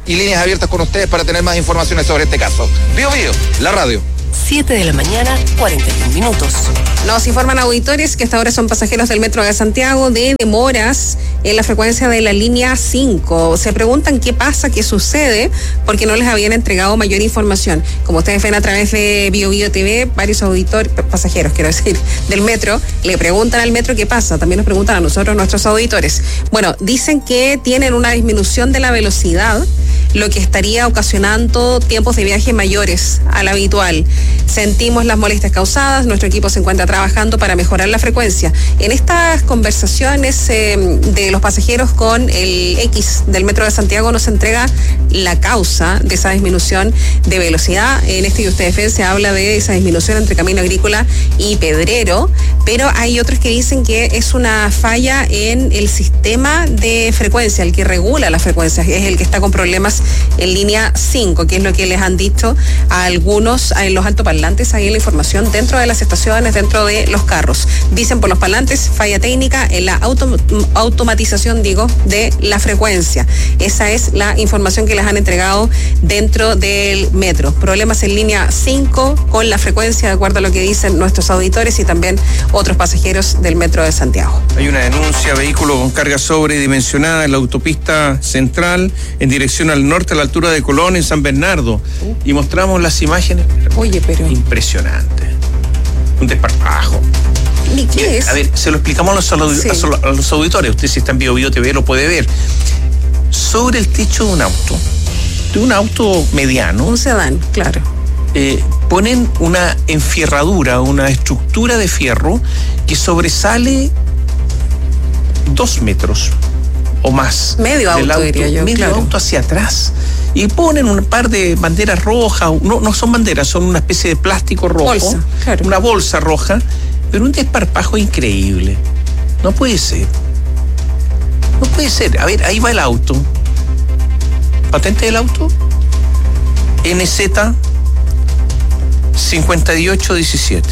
y líneas abiertas con ustedes para tener más informaciones sobre este caso. Bío Bío, la radio. 7 de la mañana, 41 minutos. Nos informan auditores que hasta ahora son pasajeros del Metro de Santiago de demoras en la frecuencia de la línea 5. Se preguntan qué pasa, qué sucede, porque no les habían entregado mayor información. Como ustedes ven a través de Bío Bío TV, varios auditores, pasajeros quiero decir, del Metro, le preguntan al Metro qué pasa. También nos preguntan a nosotros, nuestros auditores. Bueno, dicen que tienen una disminución de la velocidad, lo que estaría ocasionando tiempos de viaje mayores al habitual. Sentimos las molestias causadas, nuestro equipo se encuentra trabajando para mejorar la frecuencia. En estas conversaciones de los pasajeros con el X del Metro de Santiago nos entrega la causa de esa disminución de velocidad. En este que ustedes ven se habla de esa disminución entre Camino Agrícola y Pedrero, pero hay otros que dicen que es una falla en el sistema de frecuencia, el que regula las frecuencias, es el que está con problemas en línea 5, que es lo que les han dicho a algunos en los altoparlantes, ahí en la información dentro de las estaciones, dentro de los carros. Dicen por los parlantes, falla técnica en la automatización, de la frecuencia. Esa es la información que les han entregado dentro del metro. Problemas en línea 5 con la frecuencia, de acuerdo a lo que dicen nuestros auditores y también otros pasajeros del Metro de Santiago. Hay una denuncia, vehículo con carga sobredimensionada en la autopista central en dirección al norte a la altura de Colón en San Bernardo. Y mostramos las imágenes. Oye, pero... Impresionante. Un desparpajo. ¿Y qué es? A ver, se lo explicamos a los auditores. Usted, si está en Bío Bío TV, lo puede ver. Sobre el techo de un auto mediano. Un sedán, claro. Ponen una enfierradura, una estructura de fierro que sobresale 2 metros o más. Medio auto, diría yo. Medio auto hacia atrás. Y ponen un par de banderas rojas, no son banderas, son una especie de plástico rojo. Bolsa, claro. Una bolsa roja, pero un desparpajo increíble. No puede ser. No puede ser. A ver, ahí va el auto. Patente del auto. NZ 5817.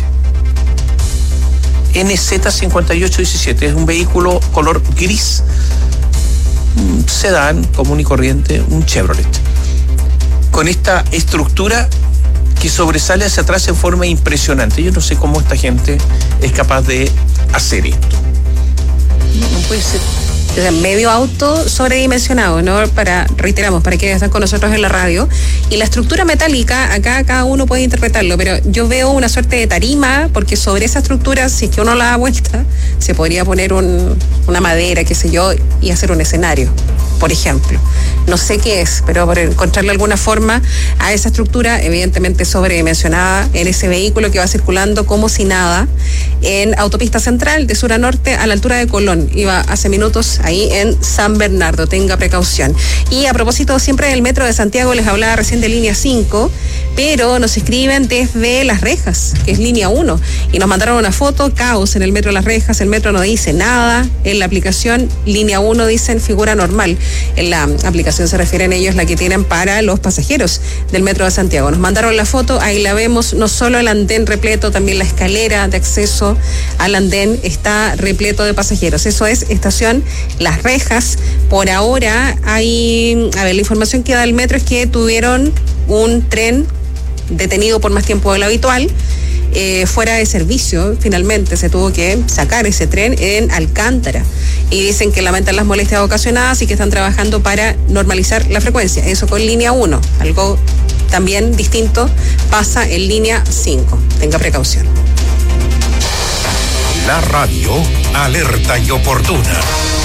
NZ 5817. Es un vehículo color gris. Un sedán común y corriente, un Chevrolet. Con esta estructura que sobresale hacia atrás en forma impresionante. Yo no sé cómo esta gente es capaz de hacer esto. No puede ser. O sea, medio auto sobredimensionado, ¿no? Reiteramos, para que estén con nosotros en la radio. Y la estructura metálica, acá cada uno puede interpretarlo, pero yo veo una suerte de tarima, porque sobre esa estructura, si es que uno la da vuelta, se podría poner una madera, qué sé yo, y hacer un escenario, por ejemplo. No sé qué es, pero por encontrarle alguna forma a esa estructura, evidentemente sobredimensionada, en ese vehículo que va circulando como si nada, en autopista central de sur a norte a la altura de Colón. Iba hace minutos ahí en San Bernardo, tenga precaución. Y a propósito siempre del Metro de Santiago, les hablaba recién de línea 5, pero nos escriben desde Las Rejas, que es línea 1, y nos mandaron una foto, caos en el Metro de Las Rejas, el metro no dice nada, en la aplicación línea 1 dicen figura normal, en la aplicación se refieren ellos la que tienen para los pasajeros del Metro de Santiago. Nos mandaron la foto, ahí la vemos, no solo el andén repleto, también la escalera de acceso al andén está repleto de pasajeros. Eso es estación Las Rejas. Por ahora hay, la información que da el metro es que tuvieron un tren detenido por más tiempo de lo habitual, fuera de servicio. Finalmente se tuvo que sacar ese tren en Alcántara y dicen que lamentan las molestias ocasionadas y que están trabajando para normalizar la frecuencia. Eso con línea 1, algo también distinto pasa en línea 5. Tenga precaución. La radio alerta y oportuna.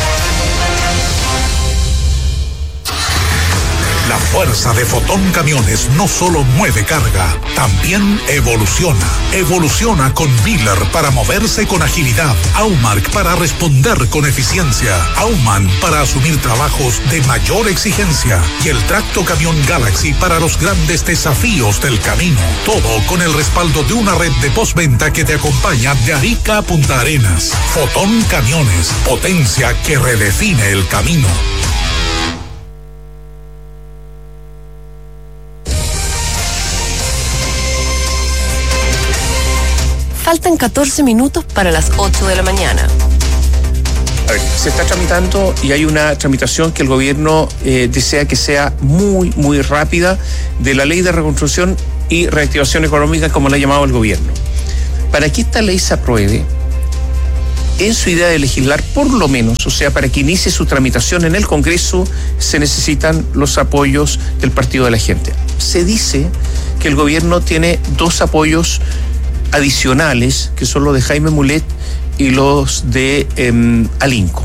La fuerza de Fotón Camiones no solo mueve carga, también evoluciona. Evoluciona con Miller para moverse con agilidad, Aumark para responder con eficiencia, Aumann para asumir trabajos de mayor exigencia y el Tracto Camión Galaxy para los grandes desafíos del camino. Todo con el respaldo de una red de postventa que te acompaña de Arica a Punta Arenas. Fotón Camiones, potencia que redefine el camino. Faltan 14 minutos para las 8 de la mañana. A ver, se está tramitando y hay una tramitación que el gobierno desea que sea muy, muy rápida de la ley de reconstrucción y reactivación económica, como la ha llamado el gobierno. Para que esta ley se apruebe, en su idea de legislar, por lo menos, o sea, para que inicie su tramitación en el Congreso, se necesitan los apoyos del Partido de la Gente. Se dice que el gobierno tiene 2 apoyos adicionales, que son los de Jaime Mulet y los de Alinco.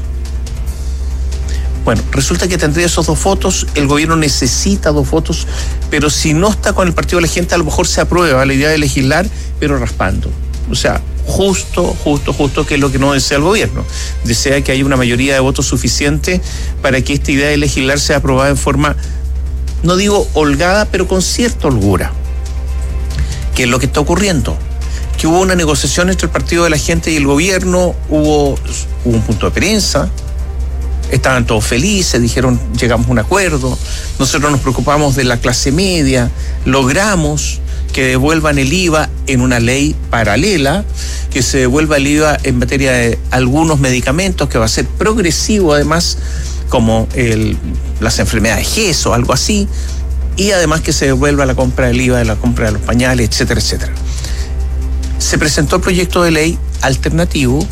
Bueno, resulta que tendría esos 2 votos, el gobierno necesita 2 votos, pero si no está con el Partido de la Gente, a lo mejor se aprueba la idea de legislar, pero raspando. O sea, justo, que es lo que no desea el gobierno. Desea que haya una mayoría de votos suficiente para que esta idea de legislar sea aprobada en forma, no digo holgada, pero con cierta holgura. ¿Qué es lo que está ocurriendo? Que hubo una negociación entre el Partido de la Gente y el gobierno, hubo un punto de prensa, estaban todos felices, dijeron llegamos a un acuerdo, nosotros nos preocupamos de la clase media, logramos que devuelvan el IVA en una ley paralela, que se devuelva el IVA en materia de algunos medicamentos, que va a ser progresivo además, como las enfermedades GES o algo así, y además que se devuelva la compra del IVA de la compra de los pañales, etcétera, etcétera. Se presentó el proyecto de ley alternativo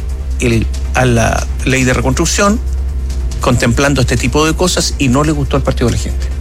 a la ley de reconstrucción, contemplando este tipo de cosas, y no le gustó al Partido de la Gente.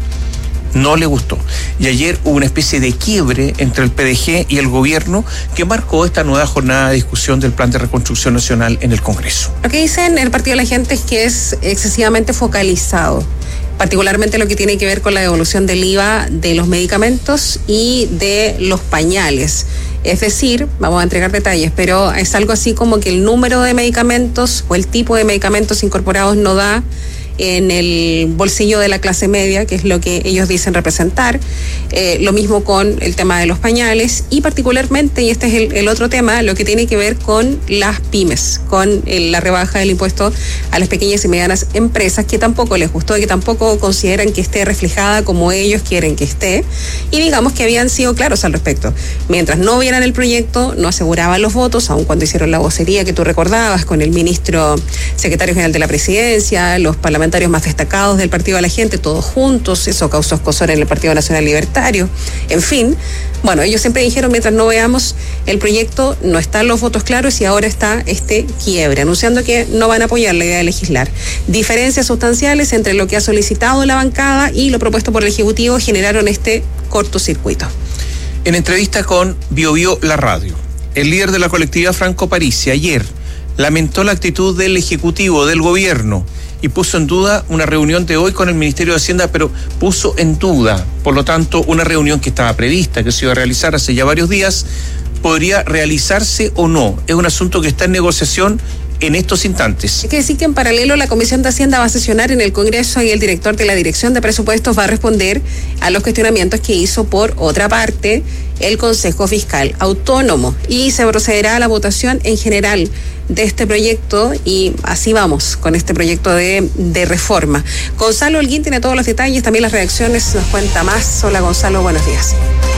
No le gustó. Y ayer hubo una especie de quiebre entre el PDG y el gobierno que marcó esta nueva jornada de discusión del Plan de Reconstrucción Nacional en el Congreso. Lo que dicen el Partido de la Gente es que es excesivamente focalizado, particularmente lo que tiene que ver con la devolución del IVA de los medicamentos y de los pañales. Es decir, vamos a entregar detalles, pero es algo así como que el número de medicamentos o el tipo de medicamentos incorporados no da en el bolsillo de la clase media, que es lo que ellos dicen representar. Lo mismo con el tema de los pañales y particularmente, y este es el otro tema, lo que tiene que ver con las pymes, con la rebaja del impuesto a las pequeñas y medianas empresas, que tampoco les gustó y que tampoco consideran que esté reflejada como ellos quieren que esté. Y digamos que habían sido claros al respecto. Mientras no vieran el proyecto, no aseguraban los votos, aun cuando hicieron la vocería que tú recordabas con el ministro secretario general de la Presidencia, los parlamentarios más destacados del Partido de la Gente, todos juntos. Eso causó escozor en el Partido Nacional Libertario. En fin, bueno, ellos siempre dijeron, mientras no veamos el proyecto, no están los votos claros, y ahora está este quiebre, anunciando que no van a apoyar la idea de legislar. Diferencias sustanciales entre lo que ha solicitado la bancada y lo propuesto por el Ejecutivo generaron este cortocircuito. En entrevista con BioBio La Radio, el líder de la colectividad Franco Parisi ayer lamentó la actitud del Ejecutivo, del gobierno, y puso en duda una reunión de hoy con el Ministerio de Hacienda, pero puso en duda, por lo tanto, una reunión que estaba prevista, que se iba a realizar hace ya varios días, podría realizarse o no. Es un asunto que está en negociación en estos instantes. Hay que decir que en paralelo la Comisión de Hacienda va a sesionar en el Congreso y el director de la Dirección de Presupuestos va a responder a los cuestionamientos que hizo por otra parte el Consejo Fiscal Autónomo, y se procederá a la votación en general de este proyecto, y así vamos con este proyecto de reforma. Gonzalo Holguín tiene todos los detalles, también las reacciones, nos cuenta más. Hola Gonzalo, buenos días.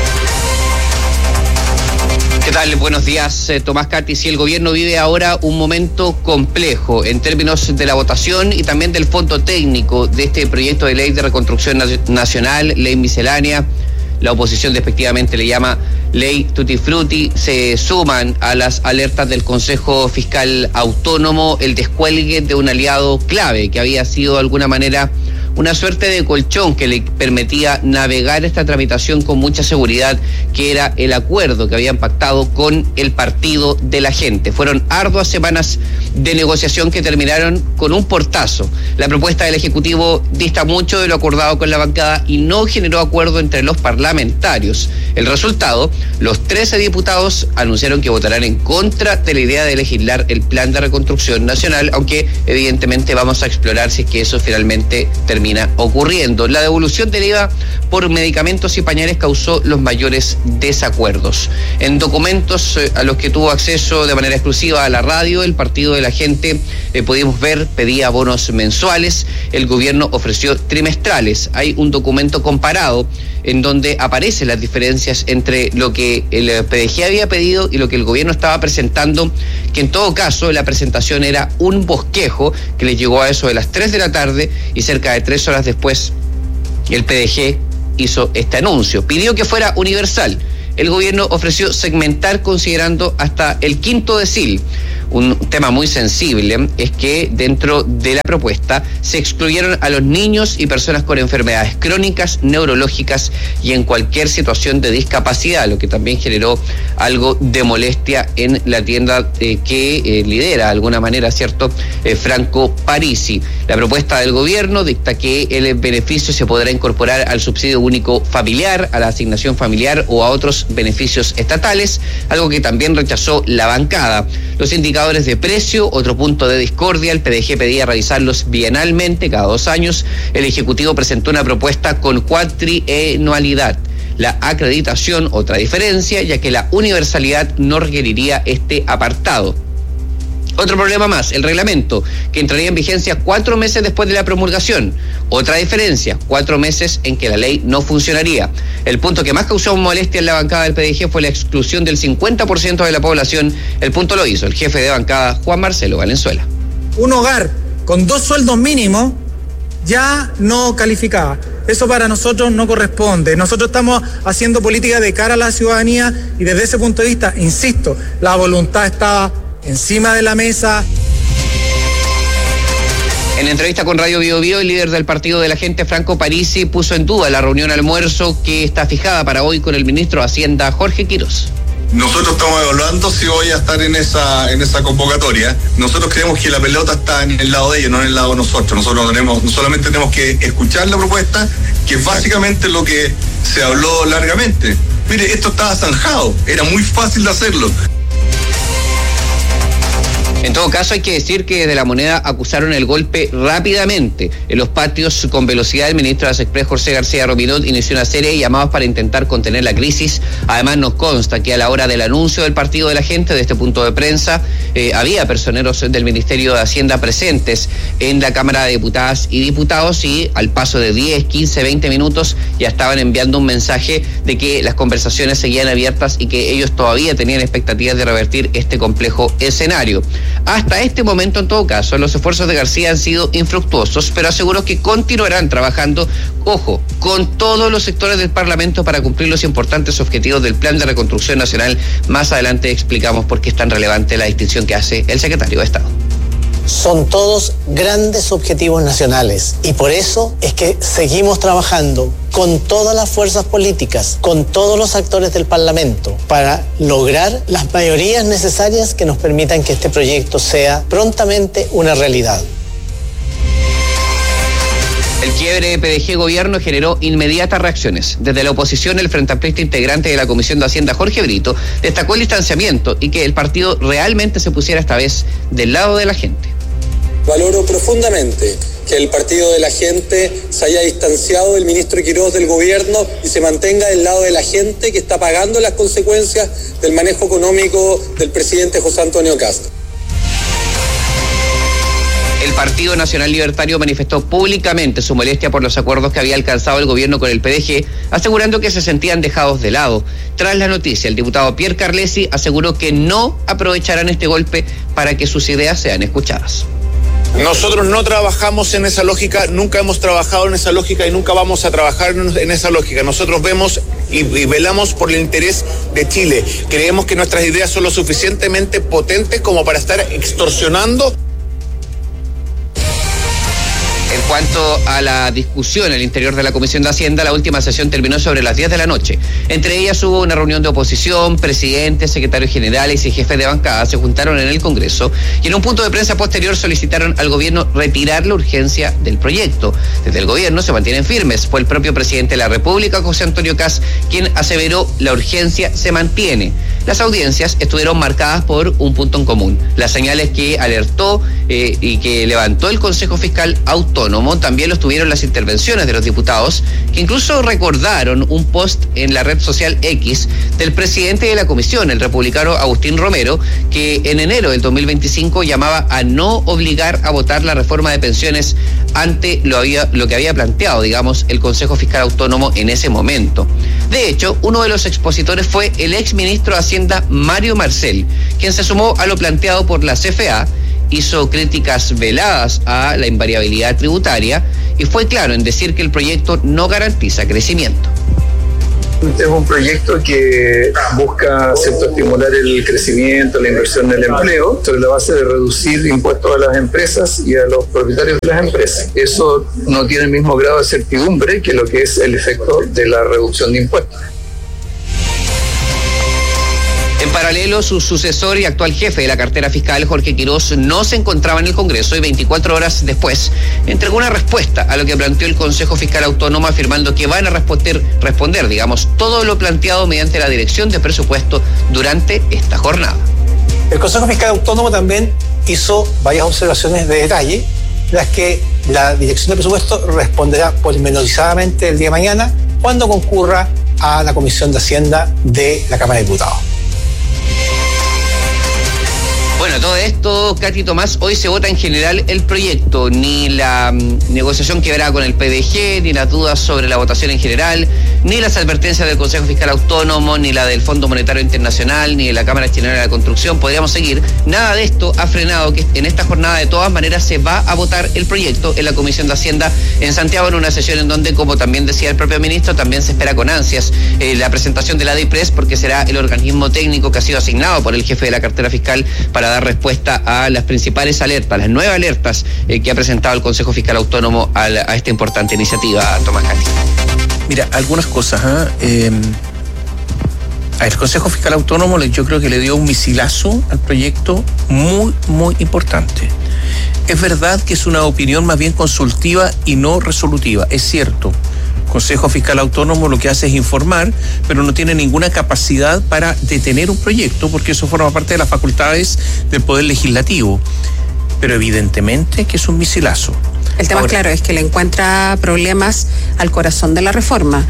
¿Qué tal? Buenos días, Tomás Cati. Sí, el gobierno vive ahora un momento complejo en términos de la votación y también del fondo técnico de este proyecto de ley de reconstrucción nacional, ley miscelánea. La oposición despectivamente le llama ley Tutti Frutti. Se suman a las alertas del Consejo Fiscal Autónomo el descuelgue de un aliado clave que había sido de alguna manera una suerte de colchón que le permitía navegar esta tramitación con mucha seguridad, que era el acuerdo que habían pactado con el Partido de la Gente. Fueron arduas semanas de negociación que terminaron con un portazo. La propuesta del Ejecutivo dista mucho de lo acordado con la bancada y no generó acuerdo entre los parlamentarios. El resultado, los 13 diputados anunciaron que votarán en contra de la idea de legislar el Plan de Reconstrucción Nacional, aunque evidentemente vamos a explorar si es que eso finalmente termina termina ocurriendo. La devolución del IVA por medicamentos y pañales causó los mayores desacuerdos. En documentos a los que tuvo acceso de manera exclusiva a la radio, el Partido de la Gente, pudimos ver, pedía bonos mensuales, el gobierno ofreció trimestrales. Hay un documento comparado en donde aparecen las diferencias entre lo que el PDG había pedido y lo que el gobierno estaba presentando, que en todo caso la presentación era un bosquejo que les llegó a eso de las 3 de la tarde y cerca de 3 horas después el PDG hizo este anuncio. Pidió que fuera universal. El gobierno ofreció segmentar considerando hasta el quinto decil. Un tema muy sensible es que dentro de la propuesta se excluyeron a los niños y personas con enfermedades crónicas, neurológicas y en cualquier situación de discapacidad, lo que también generó algo de molestia en la tienda que lidera de alguna manera, ¿cierto?, Franco Parisi. La propuesta del gobierno dicta que el beneficio se podrá incorporar al subsidio único familiar, a la asignación familiar o a otros beneficios estatales, algo que también rechazó la bancada. Los indicadores de precio, otro punto de discordia, el PDG pedía revisarlos bienalmente, cada 2 años. El Ejecutivo presentó una propuesta con cuatrianualidad. La acreditación, otra diferencia, ya que la universalidad no requeriría este apartado. Otro problema más, el reglamento, que entraría en vigencia 4 meses después de la promulgación. Otra diferencia, 4 meses en que la ley no funcionaría. El punto que más causó molestia en la bancada del PDG fue la exclusión del 50% de la población. El punto lo hizo el jefe de bancada, Juan Marcelo Valenzuela. Un hogar con 2 sueldos mínimos ya no calificaba. Eso para nosotros no corresponde. Nosotros estamos haciendo política de cara a la ciudadanía y desde ese punto de vista, insisto, la voluntad estaba encima de la mesa. En entrevista con Radio Bio Bio, el líder del Partido de la Gente, Franco Parisi, puso en duda la reunión almuerzo que está fijada para hoy con el ministro de Hacienda, Jorge Quirós. Nosotros estamos evaluando si voy a estar en esa convocatoria. Nosotros creemos que la pelota está en el lado de ellos, no en el lado de nosotros. Nosotros solamente tenemos que escuchar la propuesta, que es básicamente lo que se habló largamente. Mire, esto estaba zanjado, era muy fácil de hacerlo. En todo caso, hay que decir que desde La Moneda acusaron el golpe rápidamente. En los patios con velocidad, el ministro de Express, José García Rominot, inició una serie de llamados para intentar contener la crisis. Además, nos consta que a la hora del anuncio del Partido de la Gente, de este punto de prensa, había personeros del Ministerio de Hacienda presentes en la Cámara de Diputadas y Diputados, y al paso de 10, 15, 20 minutos ya estaban enviando un mensaje de que las conversaciones seguían abiertas y que ellos todavía tenían expectativas de revertir este complejo escenario. Hasta este momento, en todo caso, los esfuerzos de García han sido infructuosos, pero aseguró que continuarán trabajando, ojo, con todos los sectores del Parlamento para cumplir los importantes objetivos del Plan de Reconstrucción Nacional. Más adelante explicamos por qué es tan relevante la distinción que hace el secretario de Estado. Son todos grandes objetivos nacionales y por eso es que seguimos trabajando con todas las fuerzas políticas, con todos los actores del Parlamento, para lograr las mayorías necesarias que nos permitan que este proyecto sea prontamente una realidad. El quiebre de PDG Gobierno generó inmediatas reacciones. Desde la oposición, el Frente Amplista, integrante de la Comisión de Hacienda, Jorge Brito, destacó el distanciamiento y que el partido realmente se pusiera esta vez del lado de la gente. Valoro profundamente que el Partido de la Gente se haya distanciado del ministro Quirós del gobierno y se mantenga del lado de la gente que está pagando las consecuencias del manejo económico del presidente José Antonio Kast. El Partido Nacional Libertario manifestó públicamente su molestia por los acuerdos que había alcanzado el gobierno con el PDG, asegurando que se sentían dejados de lado. Tras la noticia, el diputado Pierre Carlesi aseguró que no aprovecharán este golpe para que sus ideas sean escuchadas. Nosotros no trabajamos en esa lógica, nunca hemos trabajado en esa lógica y nunca vamos a trabajar en esa lógica. Nosotros vemos y velamos por el interés de Chile. Creemos que nuestras ideas son lo suficientemente potentes como para estar extorsionando. En cuanto a la discusión al interior de la Comisión de Hacienda, la última sesión terminó sobre las 10 de la noche. Entre ellas hubo una reunión de oposición, presidentes, secretarios generales y jefes de bancada se juntaron en el Congreso y en un punto de prensa posterior solicitaron al gobierno retirar la urgencia del proyecto. Desde el gobierno se mantienen firmes. Fue el propio presidente de la República, José Antonio Kast, quien aseveró la urgencia se mantiene. Las audiencias estuvieron marcadas por un punto en común: las señales que alertó y que levantó el Consejo Fiscal Autónomo Autónomo también lo estuvieron las intervenciones de los diputados, que incluso recordaron un post en la red social X del presidente de la comisión, el republicano Agustín Romero, que en enero del 2025 llamaba a no obligar a votar la reforma de pensiones ante lo que había planteado, digamos, el Consejo Fiscal Autónomo en ese momento. De hecho, uno de los expositores fue el exministro de Hacienda Mario Marcel, quien se sumó a lo planteado por la CFA, hizo críticas veladas a la invariabilidad tributaria y fue claro en decir que el proyecto no garantiza crecimiento. Es un proyecto que busca, ¿cierto?, estimular el crecimiento, la inversión en el empleo, sobre la base de reducir impuestos a las empresas y a los propietarios de las empresas. Eso no tiene el mismo grado de certidumbre que lo que es el efecto de la reducción de impuestos. En paralelo, su sucesor y actual jefe de la cartera fiscal, Jorge Quirós, no se encontraba en el Congreso y 24 horas después entregó una respuesta a lo que planteó el Consejo Fiscal Autónomo, afirmando que van a responder, todo lo planteado mediante la Dirección de Presupuesto durante esta jornada. El Consejo Fiscal Autónomo también hizo varias observaciones de detalle, las que la Dirección de Presupuesto responderá pormenorizadamente el día de mañana cuando concurra a la Comisión de Hacienda de la Cámara de Diputados. Bueno, todo esto, Katy, Tomás, hoy se vota en general el proyecto, ni la negociación que habrá con el PDG, ni las dudas sobre la votación en general, ni las advertencias del Consejo Fiscal Autónomo, ni la del Fondo Monetario Internacional, ni de la Cámara Chilena de la Construcción, podríamos seguir. Nada de esto ha frenado que en esta jornada de todas maneras se va a votar el proyecto en la Comisión de Hacienda en Santiago, en una sesión en donde, como también decía el propio ministro, también se espera con ansias la presentación de la DIPRES, porque será el organismo técnico que ha sido asignado por el jefe de la cartera fiscal para dar respuesta a las principales alertas, las 9 alertas que ha presentado el Consejo Fiscal Autónomo a esta importante iniciativa, Tomás Katy. Mira, algunas cosas. El Consejo Fiscal Autónomo yo creo que le dio un misilazo al proyecto muy, muy importante. Es verdad que es una opinión más bien consultiva y no resolutiva, es cierto. Consejo Fiscal Autónomo lo que hace es informar, pero no tiene ninguna capacidad para detener un proyecto, porque eso forma parte de las facultades del Poder Legislativo. Pero evidentemente que es un misilazo. El tema, claro, es que le encuentra problemas al corazón de la reforma.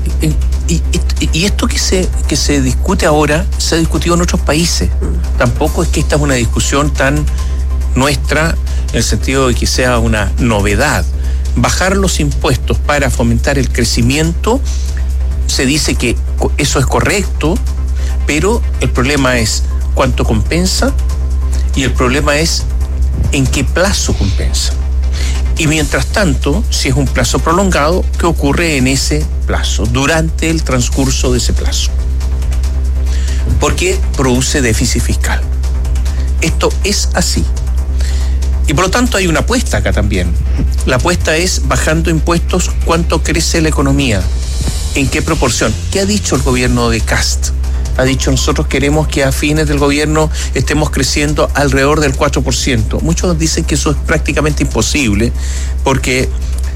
Y esto que se discute ahora se ha discutido en otros países. Tampoco es que esta es una discusión tan nuestra en el sentido de que sea una novedad. Bajar los impuestos para fomentar el crecimiento, se dice que eso es correcto, pero el problema es cuánto compensa y el problema es en qué plazo compensa. Y mientras tanto, si es un plazo prolongado, ¿qué ocurre en ese plazo, durante el transcurso de ese plazo? Porque produce déficit fiscal. Esto es así. Y por lo tanto hay una apuesta acá también. La apuesta es, bajando impuestos, ¿cuánto crece la economía? ¿En qué proporción? ¿Qué ha dicho el gobierno de Kast? Ha dicho, nosotros queremos que a fines del gobierno estemos creciendo alrededor del 4%. Muchos dicen que eso es prácticamente imposible, porque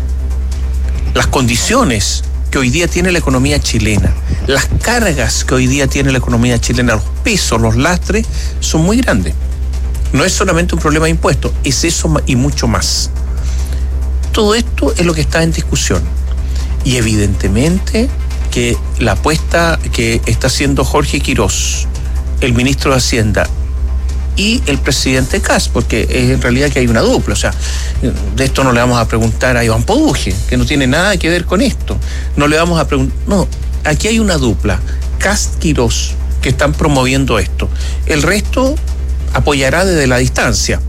las condiciones que hoy día tiene la economía chilena, las cargas que hoy día tiene la economía chilena, los pesos, los lastres, son muy grandes. No es solamente un problema de impuestos, es eso y mucho más. Todo esto es lo que está en discusión. Y evidentemente que la apuesta que está haciendo Jorge Quirós, el ministro de Hacienda, y el presidente Kast, porque es en realidad que hay una dupla. O sea, de esto no le vamos a preguntar a Iván Poduje, que no tiene nada que ver con esto. No le vamos a preguntar. No, aquí hay una dupla, Kast-Quirós, que están promoviendo esto. El resto apoyará desde la distancia.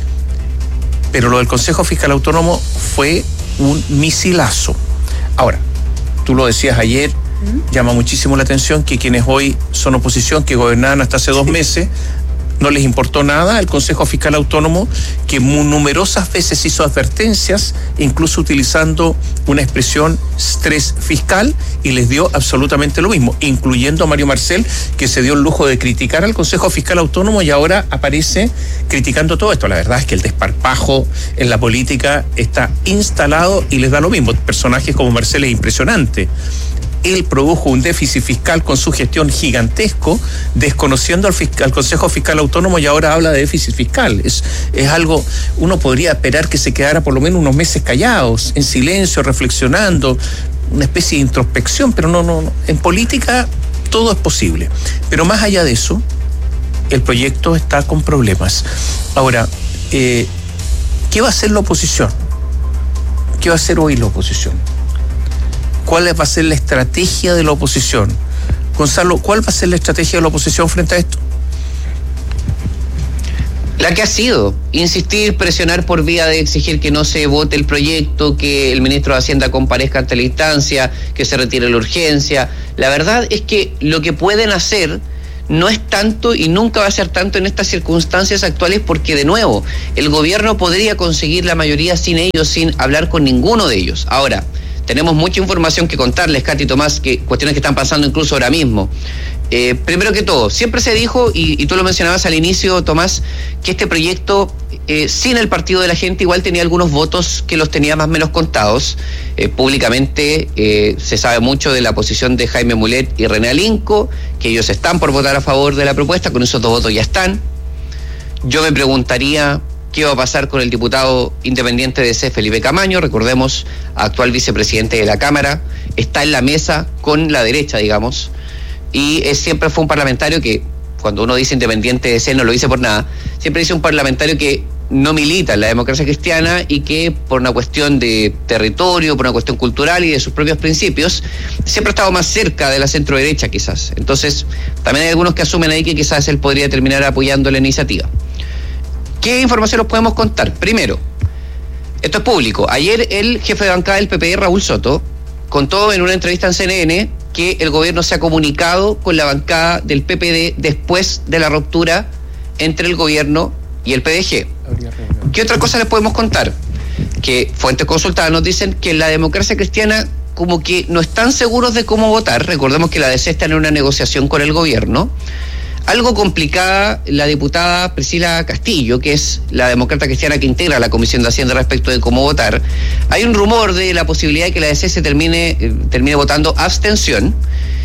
Pero lo del Consejo Fiscal Autónomo fue un misilazo. Ahora, tú lo decías ayer, llama muchísimo la atención que quienes hoy son oposición, que gobernaban hasta hace 2 meses, no les importó nada el Consejo Fiscal Autónomo, que numerosas veces hizo advertencias, incluso utilizando una expresión estrés fiscal, y les dio absolutamente lo mismo, incluyendo a Mario Marcel, que se dio el lujo de criticar al Consejo Fiscal Autónomo y ahora aparece criticando todo esto. La verdad es que el desparpajo en la política está instalado y les da lo mismo. Personajes como Marcel es impresionante. él produjo un déficit fiscal con su gestión gigantesco, desconociendo al Consejo Fiscal Autónomo, y ahora habla de déficit fiscal. Es algo, uno podría esperar que se quedara por lo menos unos meses callados, en silencio, reflexionando, una especie de introspección, pero no. En política todo es posible. Pero más allá de eso, el proyecto está con problemas. Ahora, ¿qué va a hacer la oposición? ¿Qué va a hacer hoy la oposición? ¿Cuál va a ser la estrategia de la oposición? Gonzalo, ¿cuál va a ser la estrategia de la oposición frente a esto? La que ha sido, insistir, presionar por vía de exigir que no se vote el proyecto, que el ministro de Hacienda comparezca ante la instancia, que se retire la urgencia. La verdad es que lo que pueden hacer no es tanto y nunca va a ser tanto en estas circunstancias actuales, porque de nuevo, el gobierno podría conseguir la mayoría sin ellos, sin hablar con ninguno de ellos. Ahora, tenemos mucha información que contarles, Katy, Tomás, cuestiones que están pasando incluso ahora mismo. Primero que todo, siempre se dijo, y tú lo mencionabas al inicio, Tomás, que este proyecto, sin el Partido de la Gente, igual tenía algunos votos que los tenía más o menos contados. Públicamente se sabe mucho de la posición de Jaime Mulet y René Alinco, que ellos están por votar a favor de la propuesta, con esos 2 votos ya están. Yo me preguntaría qué va a pasar con el diputado independiente de DC, Felipe Camaño, recordemos, actual vicepresidente de la Cámara, está en la mesa con la derecha, digamos, y siempre fue un parlamentario que, cuando uno dice independiente de DC, no lo dice por nada, siempre dice un parlamentario que no milita en la democracia cristiana y que por una cuestión de territorio, por una cuestión cultural y de sus propios principios, siempre ha estado más cerca de la centro derecha quizás. Entonces, también hay algunos que asumen ahí que quizás él podría terminar apoyando la iniciativa. ¿Qué información nos podemos contar? Primero, esto es público. Ayer el jefe de bancada del PPD, Raúl Soto, contó en una entrevista en CNN que el gobierno se ha comunicado con la bancada del PPD después de la ruptura entre el gobierno y el PDG. ¿Qué otra cosa les podemos contar? Que fuentes consultadas nos dicen que en la democracia cristiana como que no están seguros de cómo votar. Recordemos que la DC está en una negociación con el gobierno. Algo complicada la diputada Priscila Castillo, que es la demócrata cristiana que integra la Comisión de Hacienda respecto de cómo votar. Hay un rumor de la posibilidad de que la DC se termine votando abstención.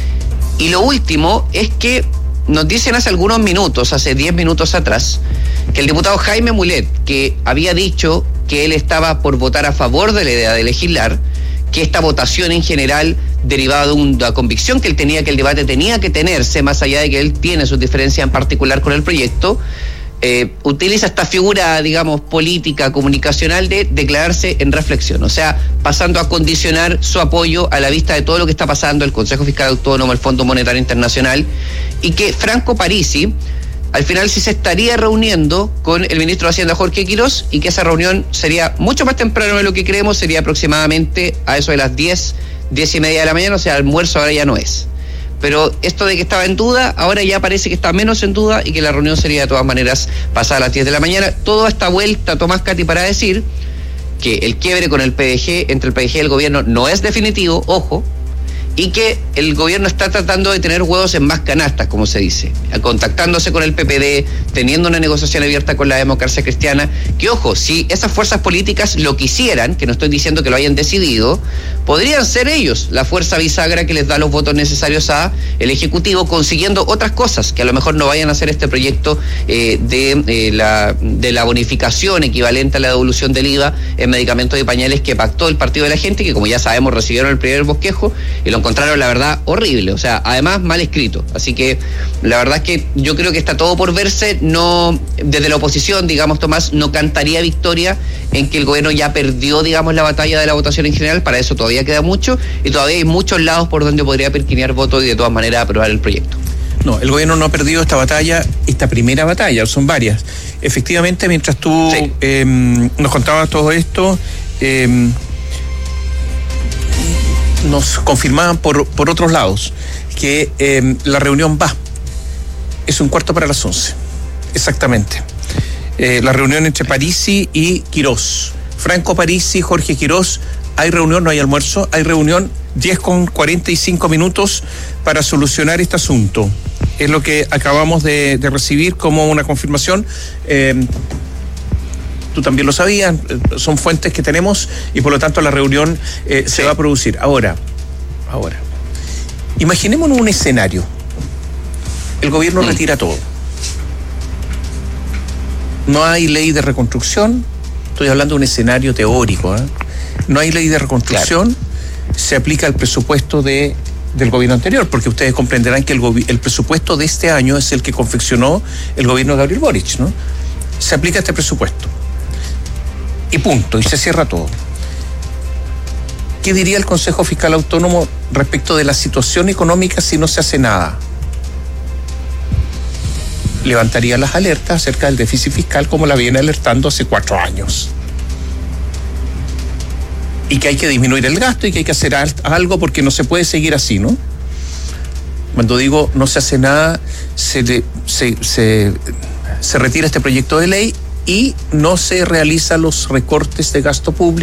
Y lo último es que nos dicen hace algunos minutos, hace 10 minutos atrás, que el diputado Jaime Mulet, que había dicho que él estaba por votar a favor de la idea de legislar, que esta votación en general derivaba de una convicción que él tenía, que el debate tenía que tenerse, más allá de que él tiene sus diferencias en particular con el proyecto, utiliza esta figura, digamos, política, comunicacional de declararse en reflexión, o sea, pasando a condicionar su apoyo a la vista de todo lo que está pasando, el Consejo Fiscal Autónomo, el Fondo Monetario Internacional, y que Franco Parisi al final sí se estaría reuniendo con el ministro de Hacienda, Jorge Quirós, y que esa reunión sería mucho más temprano de lo que creemos, sería aproximadamente a eso de las 10:30 de la mañana, o sea, almuerzo ahora ya no es. Pero esto de que estaba en duda, ahora ya parece que está menos en duda y que la reunión sería de todas maneras pasada a las 10 de la mañana. Toda esta vuelta, Tomás, Katy, para decir que el quiebre con el PDG, entre el PDG y el gobierno, no es definitivo, ojo, y que el gobierno está tratando de tener huevos en más canastas, como se dice, contactándose con el PPD, teniendo una negociación abierta con la democracia cristiana, que ojo, si esas fuerzas políticas lo quisieran, que no estoy diciendo que lo hayan decidido, podrían ser ellos la fuerza bisagra que les da los votos necesarios a el Ejecutivo, consiguiendo otras cosas que a lo mejor no vayan a hacer este proyecto de la bonificación equivalente a la devolución del IVA en medicamentos y pañales que pactó el Partido de la Gente, que como ya sabemos recibieron el primer bosquejo y lo encontraron, la verdad, horrible, o sea, además mal escrito. Así que la verdad es que yo creo que está todo por verse. No, desde la oposición, digamos, Tomás, no cantaría victoria en que el gobierno ya perdió, digamos, la batalla de la votación en general. Para eso todavía queda mucho y todavía hay muchos lados por donde podría perquinear votos y de todas maneras aprobar el proyecto. No, el gobierno no ha perdido esta batalla, esta primera batalla, son varias. Efectivamente, mientras tú nos contabas todo esto, nos confirmaban por otros lados que la reunión es 11:15, exactamente. La reunión entre Parisi y Quirós. Franco Parisi, Jorge Quirós, hay reunión, no hay almuerzo, hay reunión 10:45 para solucionar este asunto. Es lo que acabamos de recibir como una confirmación. Tú también lo sabías, son fuentes que tenemos y por lo tanto la reunión se va a producir. Ahora, Imaginémonos un escenario. El gobierno retira todo. No hay ley de reconstrucción. Estoy hablando de un escenario teórico. No hay ley de reconstrucción. Claro. Se aplica el presupuesto del gobierno anterior, porque ustedes comprenderán que el presupuesto de este año es el que confeccionó el gobierno de Gabriel Boric, ¿no? Se aplica este presupuesto. Y punto, y se cierra todo. ¿Qué diría el Consejo Fiscal Autónomo respecto de la situación económica si no se hace nada? Levantaría las alertas acerca del déficit fiscal como la viene alertando hace 4 años. Y que hay que disminuir el gasto y que hay que hacer algo porque no se puede seguir así, ¿no? Cuando digo no se hace nada, se retira este proyecto de ley y no se realizan los recortes de gasto público